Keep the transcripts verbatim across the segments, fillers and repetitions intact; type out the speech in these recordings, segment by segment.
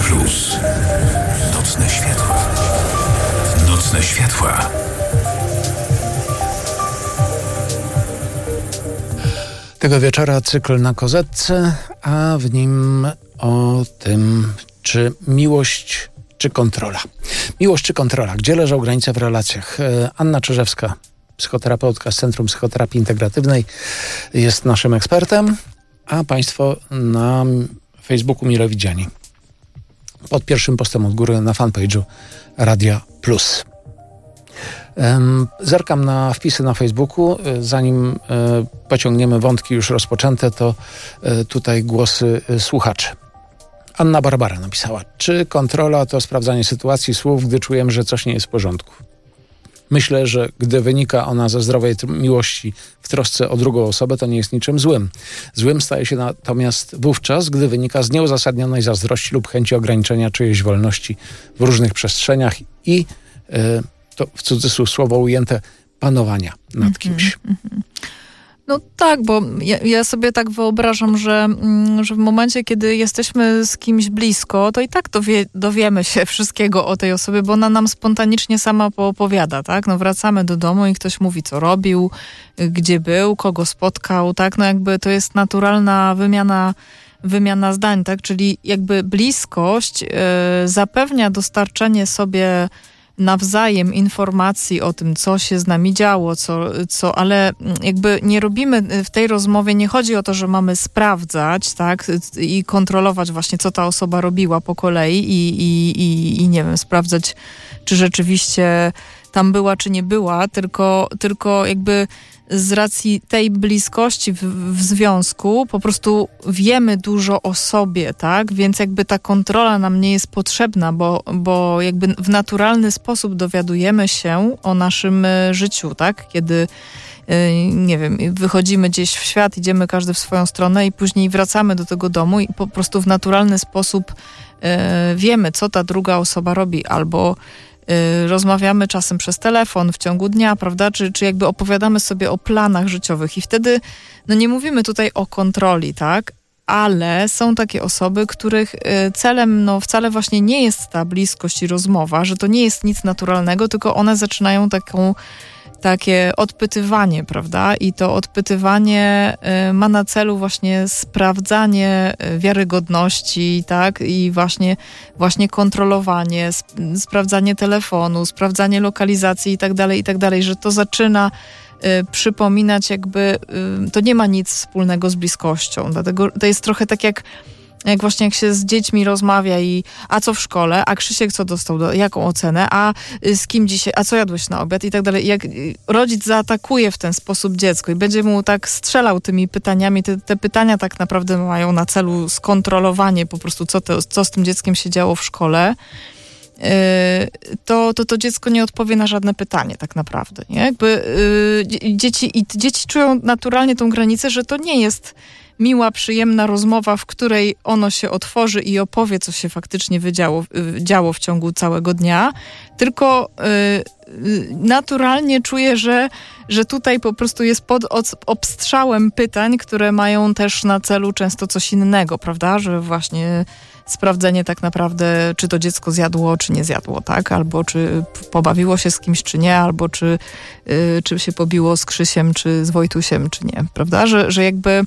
Plus. Nocne światła. Nocne światła. Tego wieczora cykl na kozetce, a w nim o tym, czy miłość, czy kontrola. Miłość czy kontrola? Gdzie leżą granice w relacjach? Anna Czyżewska, psychoterapeutka z Centrum Psychoterapii Integratywnej, jest naszym ekspertem, a Państwo na Facebooku mile widziani. Pod pierwszym postem od góry na fanpage'u Radia Plus. Zerkam na wpisy na Facebooku. Zanim pociągniemy wątki już rozpoczęte, to tutaj głosy słuchaczy. Anna Barbara napisała: czy kontrola to sprawdzanie sytuacji, słów, gdy czujemy, że coś nie jest w porządku? Myślę, że gdy wynika ona ze zdrowej miłości w trosce o drugą osobę, to nie jest niczym złym. Złym staje się natomiast wówczas, gdy wynika z nieuzasadnionej zazdrości lub chęci ograniczenia czyjejś wolności w różnych przestrzeniach i yy, to w cudzysłów słowo ujęte panowania nad mm-hmm, kimś. Mm-hmm. No tak, bo ja, ja sobie tak wyobrażam, że, że w momencie, kiedy jesteśmy z kimś blisko, to i tak dowie, dowiemy się wszystkiego o tej osobie, bo ona nam spontanicznie sama poopowiada, tak? No wracamy do domu i ktoś mówi, co robił, gdzie był, kogo spotkał, tak? No jakby to jest naturalna wymiana wymiana zdań, tak? Czyli jakby bliskość yy, zapewnia dostarczenie sobie nawzajem informacji o tym, co się z nami działo, co, co, ale jakby nie robimy w tej rozmowie, nie chodzi o to, że mamy sprawdzać, tak, i kontrolować właśnie, co ta osoba robiła po kolei i, i, i, i nie wiem, sprawdzać, czy rzeczywiście tam była, czy nie była, tylko, tylko jakby z racji tej bliskości w, w związku po prostu wiemy dużo o sobie, tak? Więc jakby ta kontrola nam nie jest potrzebna, bo, bo jakby w naturalny sposób dowiadujemy się o naszym życiu, tak? Kiedy, nie wiem, wychodzimy gdzieś w świat, idziemy każdy w swoją stronę i później wracamy do tego domu i po prostu w naturalny sposób wiemy, co ta druga osoba robi, albo rozmawiamy czasem przez telefon w ciągu dnia, prawda? Czy, czy jakby opowiadamy sobie o planach życiowych i wtedy, no nie mówimy tutaj o kontroli, tak? Ale są takie osoby, których celem, no wcale właśnie nie jest ta bliskość i rozmowa, że to nie jest nic naturalnego, tylko one zaczynają taką takie odpytywanie, prawda? I to odpytywanie y, ma na celu właśnie sprawdzanie y, wiarygodności, tak? I właśnie, właśnie kontrolowanie, sp- sprawdzanie telefonu, sprawdzanie lokalizacji i tak dalej, i tak dalej, że to zaczyna y, przypominać jakby, y, to nie ma nic wspólnego z bliskością, dlatego to jest trochę tak jak jak właśnie jak się z dziećmi rozmawia i a co w szkole, a Krzysiek co dostał, do, jaką ocenę, a z kim dzisiaj, a co jadłeś na obiad i tak dalej. Jak rodzic zaatakuje w ten sposób dziecko i będzie mu tak strzelał tymi pytaniami, te, te pytania tak naprawdę mają na celu skontrolowanie po prostu, co, to, co z tym dzieckiem się działo w szkole, yy, to, to to dziecko nie odpowie na żadne pytanie tak naprawdę. Nie? Jakby yy, dzieci, i dzieci czują naturalnie tą granicę, że to nie jest miła, przyjemna rozmowa, w której ono się otworzy i opowie, co się faktycznie wydziało, działo w ciągu całego dnia, tylko y, naturalnie czuję, że, że tutaj po prostu jest pod obstrzałem pytań, które mają też na celu często coś innego, prawda? Że właśnie sprawdzenie tak naprawdę, czy to dziecko zjadło, czy nie zjadło, tak? Albo czy pobawiło się z kimś, czy nie, albo czy, y, czy się pobiło z Krzysiem, czy z Wojtusiem, czy nie, prawda? Że, że jakby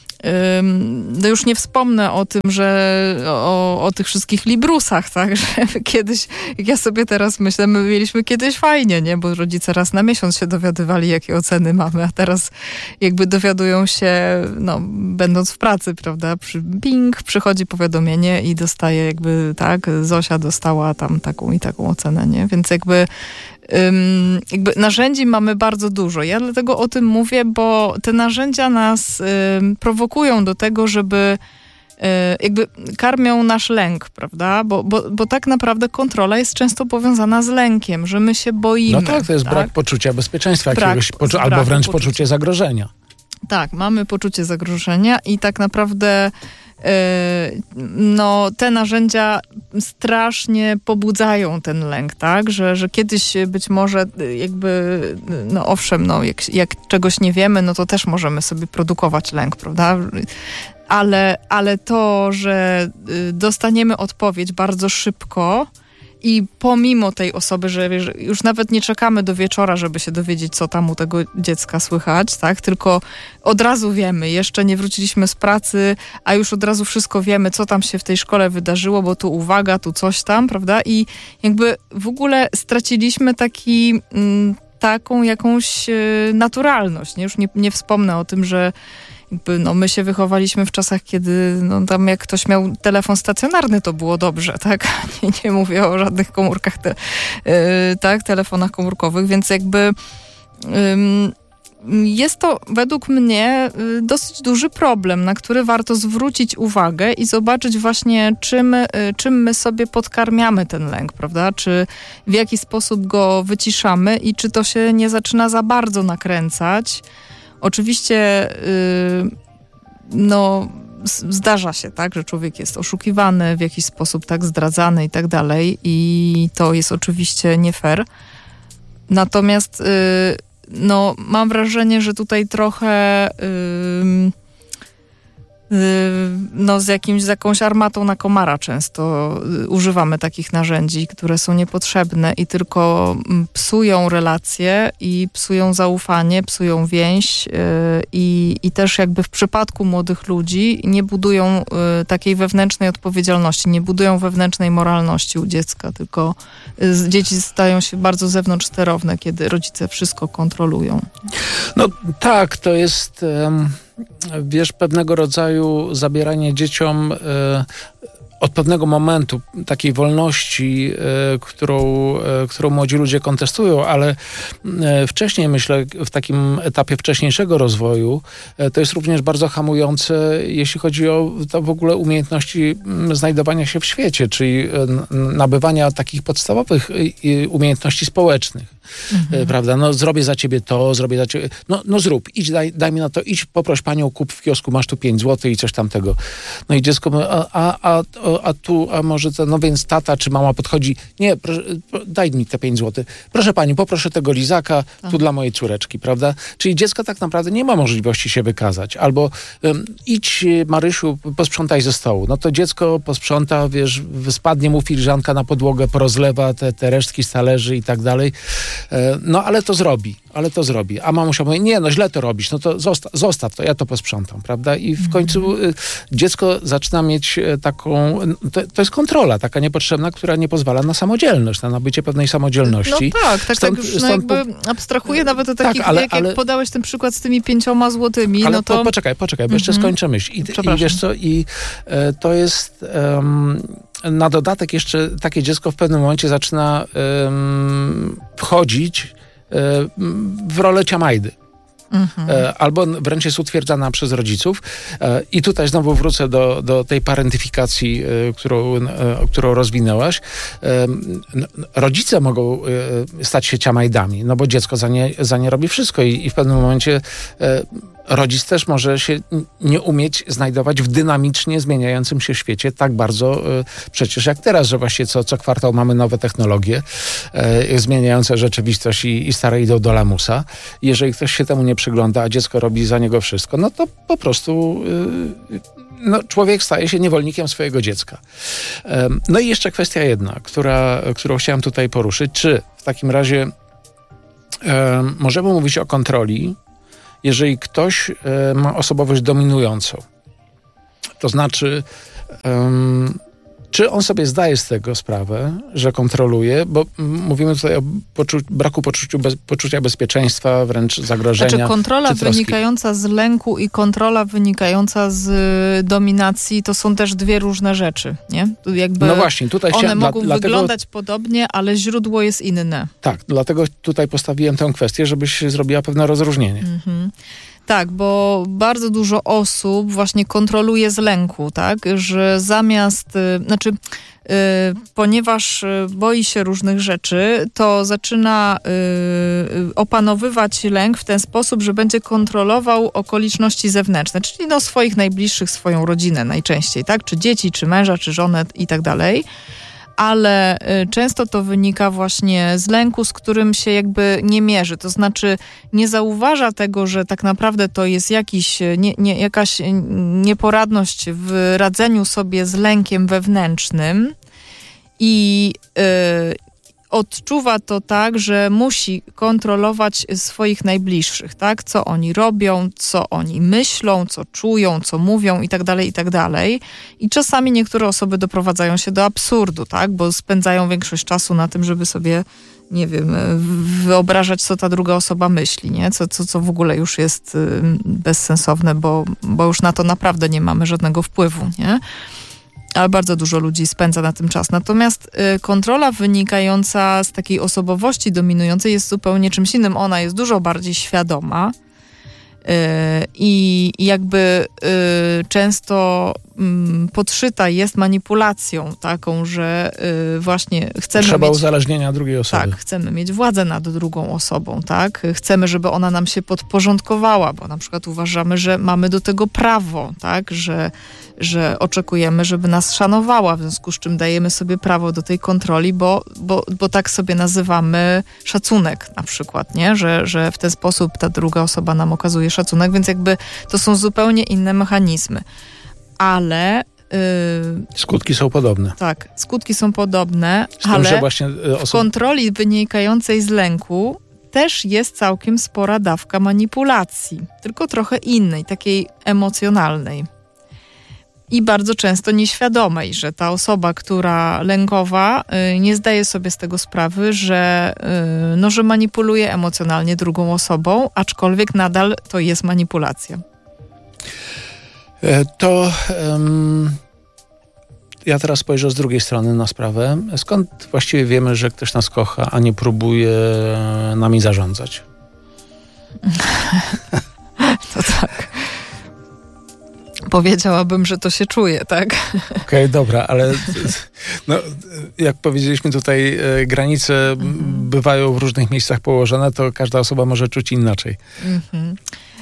no już nie wspomnę o tym, że o, o tych wszystkich librusach, tak, że kiedyś, jak ja sobie teraz myślę, my mieliśmy kiedyś fajnie, nie, bo rodzice raz na miesiąc się dowiadywali, jakie oceny mamy, a teraz jakby dowiadują się, no, będąc w pracy, prawda, przy ping, przychodzi powiadomienie i dostaje jakby, tak, Zosia dostała tam taką i taką ocenę, nie, więc jakby Um, jakby narzędzi mamy bardzo dużo. Ja dlatego o tym mówię, bo te narzędzia nas um, prowokują do tego, żeby um, jakby karmią nasz lęk, prawda? Bo, bo, bo tak naprawdę kontrola jest często powiązana z lękiem, że my się boimy. No tak, to jest tak? brak poczucia bezpieczeństwa brak, jakiegoś, poczu- albo wręcz poczucia. poczucie zagrożenia. Tak, mamy poczucie zagrożenia i tak naprawdę no te narzędzia strasznie pobudzają ten lęk, tak? Że, że kiedyś być może jakby, no owszem, no jak, jak czegoś nie wiemy, no to też możemy sobie produkować lęk, prawda? Ale, ale to, że dostaniemy odpowiedź bardzo szybko i pomimo tej osoby, że już nawet nie czekamy do wieczora, żeby się dowiedzieć, co tam u tego dziecka słychać, tak? Tylko od razu wiemy, jeszcze nie wróciliśmy z pracy, a już od razu wszystko wiemy, co tam się w tej szkole wydarzyło, bo tu uwaga, tu coś tam, prawda? I jakby w ogóle straciliśmy taki, m, taką jakąś y, naturalność, nie? Już nie, nie wspomnę o tym, że jakby, no, my się wychowaliśmy w czasach, kiedy no, tam jak ktoś miał telefon stacjonarny, to było dobrze, tak? Nie, nie mówię o żadnych komórkach, te, yy, tak? telefonach komórkowych, więc jakby yy, jest to według mnie yy, dosyć duży problem, na który warto zwrócić uwagę i zobaczyć właśnie, czym, yy, czym my sobie podkarmiamy ten lęk, prawda? Czy w jaki sposób go wyciszamy i czy to się nie zaczyna za bardzo nakręcać. Oczywiście yy, no, zdarza się, tak, że człowiek jest oszukiwany, w jakiś sposób tak zdradzany i tak dalej i to jest oczywiście nie fair. Natomiast yy, no, mam wrażenie, że tutaj trochę yy, no z, jakimś, z jakąś armatą na komara często używamy takich narzędzi, które są niepotrzebne i tylko psują relacje i psują zaufanie, psują więź i, i też jakby w przypadku młodych ludzi nie budują takiej wewnętrznej odpowiedzialności, nie budują wewnętrznej moralności u dziecka, tylko dzieci stają się bardzo zewnątrzsterowne, kiedy rodzice wszystko kontrolują. No tak, to jest... Um... Wiesz, pewnego rodzaju zabieranie dzieciom e, od pewnego momentu takiej wolności, e, którą, e, którą młodzi ludzie kontestują, ale e, wcześniej, myślę, w takim etapie wcześniejszego rozwoju, e, to jest również bardzo hamujące, jeśli chodzi o to w ogóle umiejętności znajdowania się w świecie, czyli e, nabywania takich podstawowych e, umiejętności społecznych. Mhm. Prawda, no zrobię za ciebie to, zrobię za ciebie, no, no zrób, idź, daj, daj mi na to, idź, poproś panią, kup w kiosku, masz tu pięć złotych i coś tamtego. No i dziecko mówi, a, a, a, a tu, a może to, no więc tata czy mama podchodzi, nie, proszę, daj mi te pięć złotych. Proszę pani, poproszę tego lizaka, tu Aha. dla mojej córeczki, prawda? Czyli dziecko tak naprawdę nie ma możliwości się wykazać. Albo um, idź, Marysiu, posprzątaj ze stołu. No to dziecko posprząta, wiesz, spadnie mu filiżanka na podłogę, porozlewa te, te resztki z talerzy i tak dalej. No, ale to zrobi, ale to zrobi. A mamusia mówi, nie, no źle to robisz, no to zostaw, zostaw to, ja to posprzątam, prawda? I w końcu y, dziecko zaczyna mieć taką, to, to jest kontrola taka niepotrzebna, która nie pozwala na samodzielność, na nabycie pewnej samodzielności. No tak, tak, stąd, tak już no jakby po... abstrahuję nawet o takich, tak, ale, jak, ale... jak podałeś ten przykład z tymi pięcioma złotymi, ale no to... Po, poczekaj, poczekaj, bo jeszcze mm-hmm. skończę myśl. I, i wiesz co, i e, to jest... Um, na dodatek jeszcze takie dziecko w pewnym momencie zaczyna um, wchodzić um, w rolę ciamajdy. Mhm. Albo wręcz jest utwierdzana przez rodziców. I tutaj znowu wrócę do, do tej parentyfikacji, którą, którą rozwinęłaś. Rodzice mogą stać się ciamajdami, no bo dziecko za nie, za nie robi wszystko i, i w pewnym momencie rodzic też może się nie umieć znajdować w dynamicznie zmieniającym się świecie tak bardzo przecież jak teraz, że właściwie co, co kwartał mamy nowe technologie zmieniające rzeczywistość i, i stare idą do lamusa. Jeżeli ktoś się temu nie przygląda, a dziecko robi za niego wszystko, no to po prostu no, człowiek staje się niewolnikiem swojego dziecka. No i jeszcze kwestia jedna, która, którą chciałem tutaj poruszyć. Czy w takim razie możemy mówić o kontroli, jeżeli ktoś e, ma osobowość dominującą? To znaczy, um, czy on sobie zdaje z tego sprawę, że kontroluje, bo mówimy tutaj o poczu- braku poczuciu bez- poczucia bezpieczeństwa, wręcz zagrożenia. Znaczy kontrola czy wynikająca z lęku i kontrola wynikająca z dominacji to są też dwie różne rzeczy, nie? Jakby no właśnie, tutaj one chciałem, mogą dla, wyglądać dlatego, podobnie, ale źródło jest inne. Tak, dlatego tutaj postawiłem tę kwestię, żebyś zrobiła pewne rozróżnienie. Mhm. Tak, bo bardzo dużo osób właśnie kontroluje z lęku, tak, że zamiast, y, znaczy, y, ponieważ boi się różnych rzeczy, to zaczyna y, opanowywać lęk w ten sposób, że będzie kontrolował okoliczności zewnętrzne, czyli no swoich najbliższych, swoją rodzinę najczęściej, tak, czy dzieci, czy męża, czy żonę i tak dalej. Ale często to wynika właśnie z lęku, z którym się jakby nie mierzy. To znaczy nie zauważa tego, że tak naprawdę to jest jakiś, nie, nie, jakaś nieporadność w radzeniu sobie z lękiem wewnętrznym i yy, odczuwa to tak, że musi kontrolować swoich najbliższych, tak? Co oni robią, co oni myślą, co czują, co mówią i tak dalej, i tak dalej. I czasami niektóre osoby doprowadzają się do absurdu, tak? Bo spędzają większość czasu na tym, żeby sobie, nie wiem, wyobrażać, co ta druga osoba myśli, nie? Co, co, co w ogóle już jest bezsensowne, bo, bo już na to naprawdę nie mamy żadnego wpływu, nie? Ale bardzo dużo ludzi spędza na tym czas. Natomiast y, kontrola wynikająca z takiej osobowości dominującej jest zupełnie czymś innym. Ona jest dużo bardziej świadoma y, i jakby y, często y, podszyta jest manipulacją taką, że y, właśnie chcemy Trzeba mieć... uzależnienia drugiej osoby. Tak, chcemy mieć władzę nad drugą osobą, tak? Chcemy, żeby ona nam się podporządkowała, bo na przykład uważamy, że mamy do tego prawo, tak? Że że oczekujemy, żeby nas szanowała, w związku z czym dajemy sobie prawo do tej kontroli, bo, bo, bo tak sobie nazywamy szacunek na przykład, nie? Że, że w ten sposób ta druga osoba nam okazuje szacunek, więc jakby to są zupełnie inne mechanizmy. Ale... Yy, skutki są podobne. Tak, skutki są podobne, z tym, ale że właśnie osob... w kontroli wynikającej z lęku też jest całkiem spora dawka manipulacji, tylko trochę innej, takiej emocjonalnej. I bardzo często nieświadomej, że ta osoba, która lękowa, y, nie zdaje sobie z tego sprawy, że, y, no, że manipuluje emocjonalnie drugą osobą, aczkolwiek nadal to jest manipulacja. To um, ja teraz spojrzę z drugiej strony na sprawę. Skąd właściwie wiemy, że ktoś nas kocha, a nie próbuje nami zarządzać? To tak. Powiedziałabym, że to się czuje, tak? Okej, okay, dobra, ale no, jak powiedzieliśmy tutaj, e, granice mhm. bywają w różnych miejscach położone, to każda osoba może czuć inaczej. Mhm.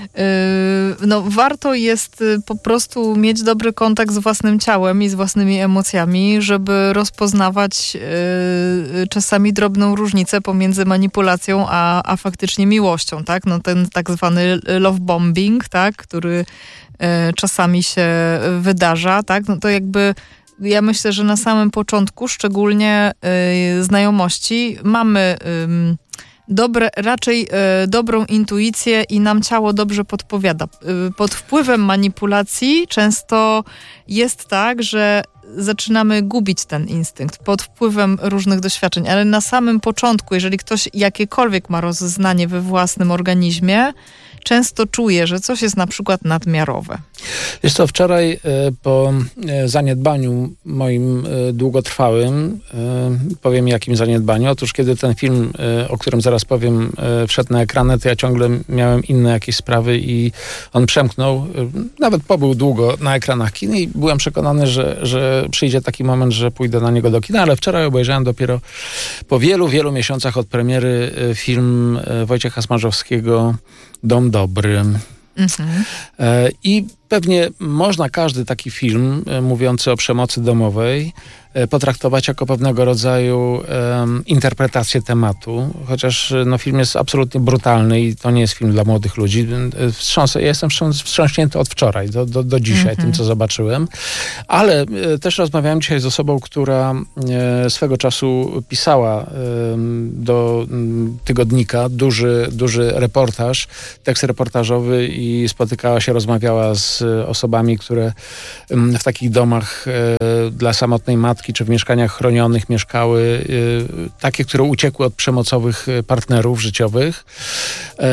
Yy, no, warto jest po prostu mieć dobry kontakt z własnym ciałem i z własnymi emocjami, żeby rozpoznawać yy, czasami drobną różnicę pomiędzy manipulacją a, a faktycznie miłością, tak? No, ten tak zwany love bombing, tak? Który czasami się wydarza, tak? No to jakby ja myślę, że na samym początku, szczególnie y, znajomości, mamy y, dobre, raczej y, dobrą intuicję i nam ciało dobrze podpowiada. Y, pod wpływem manipulacji często jest tak, że zaczynamy gubić ten instynkt pod wpływem różnych doświadczeń, ale na samym początku, jeżeli ktoś jakiekolwiek ma rozeznanie we własnym organizmie, często czuje, że coś jest na przykład nadmiarowe. Jest to wczoraj po zaniedbaniu moim długotrwałym, powiem jakim zaniedbaniu. Otóż kiedy ten film, o którym zaraz powiem, wszedł na ekrany, to ja ciągle miałem inne jakieś sprawy i on przemknął, nawet pobył długo na ekranach kin i byłem przekonany, że, że przyjdzie taki moment, że pójdę na niego do kina, ale wczoraj obejrzałem dopiero po wielu, wielu miesiącach od premiery film Wojciecha Smarzowskiego Dom Dobry. Mhm. I pewnie można każdy taki film mówiący o przemocy domowej potraktować jako pewnego rodzaju um, interpretację tematu, chociaż no, film jest absolutnie brutalny i to nie jest film dla młodych ludzi. Wstrząsę, ja jestem wstrząśnięty od wczoraj do, do, do dzisiaj mm-hmm. tym, co zobaczyłem, ale e, też rozmawiałem dzisiaj z osobą, która e, swego czasu pisała e, do m, tygodnika duży, duży reportaż, tekst reportażowy i spotykała się, rozmawiała z osobami, które m, w takich domach e, dla samotnej matki czy w mieszkaniach chronionych mieszkały, y, takie, które uciekły od przemocowych partnerów życiowych. Y,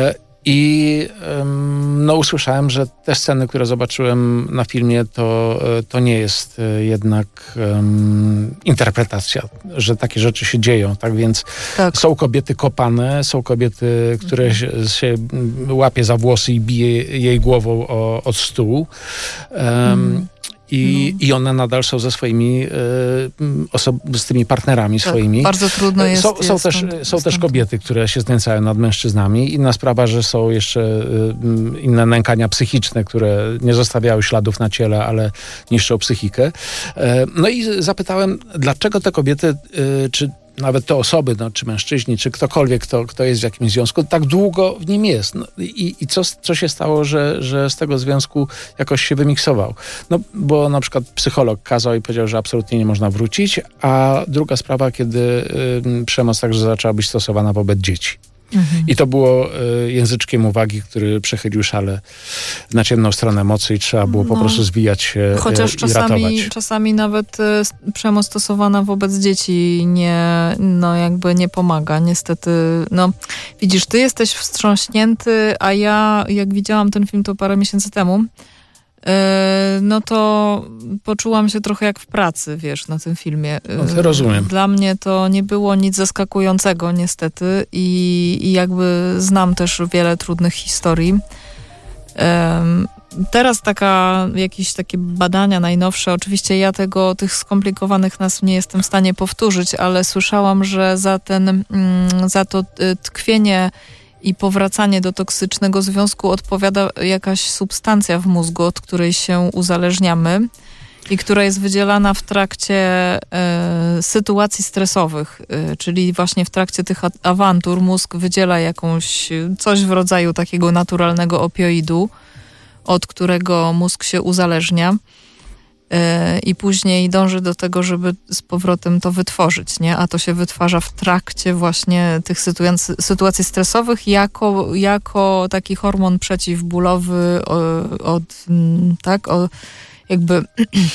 I no, usłyszałem, że te sceny, które zobaczyłem na filmie, to, to nie jest jednak um, interpretacja, że takie rzeczy się dzieją. Tak więc tak. Są kobiety kopane, są kobiety, które mhm. się, się łapie za włosy i bije jej głową o, od stół. Um, mhm. I, no. I one nadal są ze swoimi, y, osob- z tymi partnerami tak, swoimi. Bardzo trudno jest. Są, są, jest też, stąd, są stąd. też kobiety, które się znęcają nad mężczyznami. Inna sprawa, że są jeszcze y, inne nękania psychiczne, które nie zostawiają śladów na ciele, ale niszczą psychikę. Y, no i zapytałem, dlaczego te kobiety, y, czy nawet te osoby, no, czy mężczyźni, czy ktokolwiek, kto, kto jest w jakimś związku, tak długo w nim jest. No, I i co, co się stało, że, że z tego związku jakoś się wymiksował? No, bo na przykład psycholog kazał i powiedział, że absolutnie nie można wrócić, a druga sprawa, kiedy y, przemoc także zaczęła być stosowana wobec dzieci. Mhm. I to było y, języczkiem uwagi, który przechylił szale na ciemną stronę mocy i trzeba było po no. prostu zwijać się Chociaż y, czasami, i ratować. czasami nawet y, przemoc stosowana wobec dzieci nie, no jakby nie pomaga. Niestety, no widzisz, ty jesteś wstrząśnięty, a ja jak widziałam ten film to parę miesięcy temu, no to poczułam się trochę jak w pracy, wiesz, na tym filmie. No, rozumiem. Dla mnie to nie było nic zaskakującego, niestety, i, i jakby znam też wiele trudnych historii. Teraz taka, jakieś takie badania najnowsze, oczywiście ja tego, tych skomplikowanych nazw nie jestem w stanie powtórzyć, ale słyszałam, że za ten, za to tkwienie i powracanie do toksycznego związku odpowiada jakaś substancja w mózgu, od której się uzależniamy i która jest wydzielana w trakcie e, sytuacji stresowych, e, czyli właśnie w trakcie tych awantur mózg wydziela jakąś, coś w rodzaju takiego naturalnego opioidu, od którego mózg się uzależnia. I później dąży do tego, żeby z powrotem to wytworzyć, nie? A to się wytwarza w trakcie właśnie tych sytuacji, sytuacji stresowych jako, jako taki hormon przeciwbólowy od, tak, o, jakby...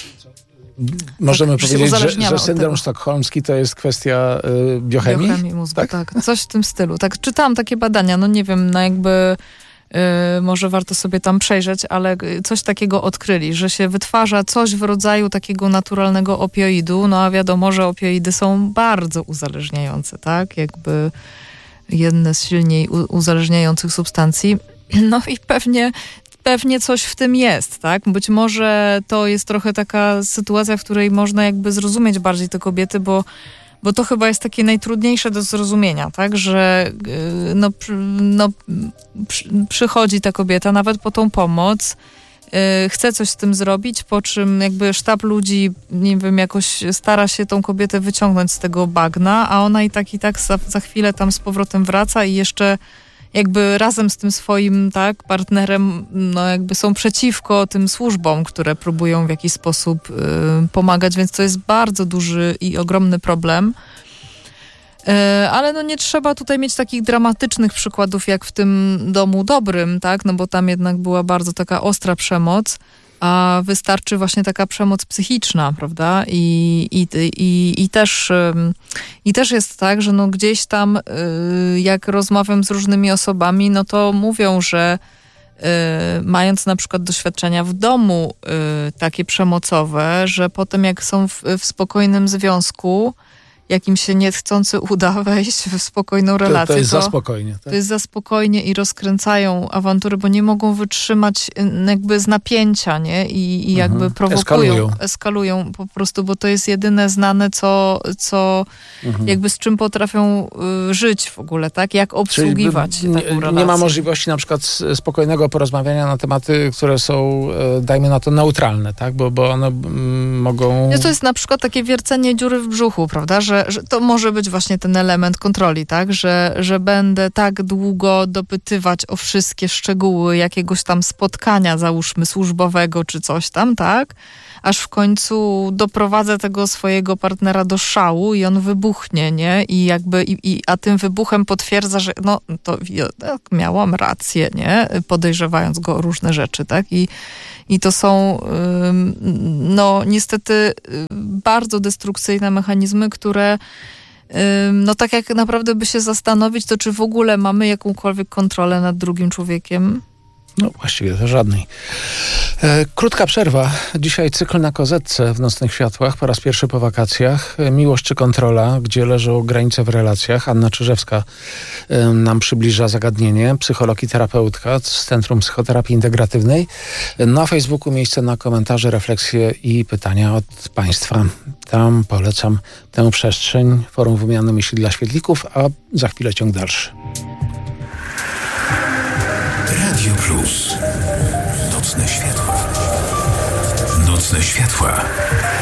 Możemy tak, powiedzieć, że, że syndrom sztokholmski to jest kwestia y, biochemii? Biochemii mózgu, tak? tak. Coś w tym stylu. Tak, czytałam takie badania, no nie wiem, no jakby... Yy, może warto sobie tam przejrzeć, ale coś takiego odkryli, że się wytwarza coś w rodzaju takiego naturalnego opioidu, no a wiadomo, że opioidy są bardzo uzależniające, tak? Jakby jedne z silniej u- uzależniających substancji. No i pewnie, pewnie coś w tym jest, tak? Być może to jest trochę taka sytuacja, w której można jakby zrozumieć bardziej te kobiety, bo Bo to chyba jest takie najtrudniejsze do zrozumienia, tak? Że no, no, przychodzi ta kobieta nawet po tą pomoc, chce coś z tym zrobić, po czym jakby sztab ludzi, nie wiem, jakoś stara się tą kobietę wyciągnąć z tego bagna, a ona i tak i tak za, za chwilę tam z powrotem wraca i jeszcze jakby razem z tym swoim, tak, partnerem, no jakby są przeciwko tym służbom, które próbują w jakiś sposób y, pomagać, więc to jest bardzo duży i ogromny problem. Y, ale no nie trzeba tutaj mieć takich dramatycznych przykładów jak w tym Domu Dobrym, tak, no bo tam jednak była bardzo taka ostra przemoc, a wystarczy właśnie taka przemoc psychiczna, prawda? I, i, i, i, też, i też jest tak, że no gdzieś tam jak rozmawiam z różnymi osobami, no to mówią, że mając na przykład doświadczenia w domu takie przemocowe, że potem jak są w, w spokojnym związku, jak im się niechcący uda wejść w spokojną relację. To, to jest to, za spokojnie. Tak? To jest za spokojnie i rozkręcają awantury, bo nie mogą wytrzymać jakby z napięcia, nie? I, i jakby mhm. prowokują, eskalują. eskalują po prostu, bo to jest jedyne znane, co, co mhm. jakby z czym potrafią y, żyć w ogóle, tak? Jak obsługiwać Czyli taką relację. Nie ma możliwości na przykład spokojnego porozmawiania na tematy, które są, dajmy na to, neutralne, tak? Bo, bo one mm, mogą... To jest na przykład takie wiercenie dziury w brzuchu, prawda? Że że to może być właśnie ten element kontroli, tak? Że, że będę tak długo dopytywać o wszystkie szczegóły jakiegoś tam spotkania, załóżmy służbowego czy coś tam, tak? Aż w końcu doprowadzę tego swojego partnera do szału i on wybuchnie, nie? I jakby, i, i, a tym wybuchem potwierdza, że no to tak, miałam rację, nie? Podejrzewając go o różne rzeczy, tak? I I to są, no niestety, bardzo destrukcyjne mechanizmy, które no tak jak naprawdę by się zastanowić, to czy w ogóle mamy jakąkolwiek kontrolę nad drugim człowiekiem? No właściwie to żadnej. E, krótka przerwa. Dzisiaj cykl na kozetce w Nocnych Światłach. Po raz pierwszy po wakacjach. E, Miłość czy kontrola, gdzie leżą granice w relacjach. Anna Czyżewska e, nam przybliża zagadnienie. Psycholog i terapeutka z Centrum Psychoterapii Integratywnej. E, na Facebooku miejsce na komentarze, refleksje i pytania od Państwa. Tam polecam tę przestrzeń. Forum wymiany myśli dla świetlików, a za chwilę ciąg dalszy. Radio Plus. Nocne światła. Nocne światła.